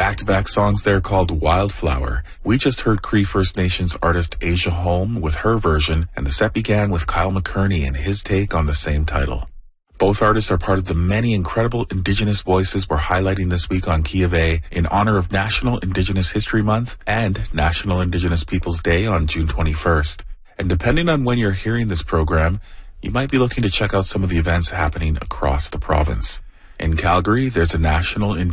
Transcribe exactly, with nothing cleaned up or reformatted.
back-to-back songs there called Wildflower. We just heard Cree First Nations artist Asia Holm with her version, and the set began with Kyle McCurney and his take on the same title. Both artists are part of the many incredible Indigenous voices we're highlighting this week on Key of A in honor of National Indigenous History Month and National Indigenous Peoples Day on June twenty-first. And depending on when you're hearing this program, you might be looking to check out some of the events happening across the province. In Calgary, there's a National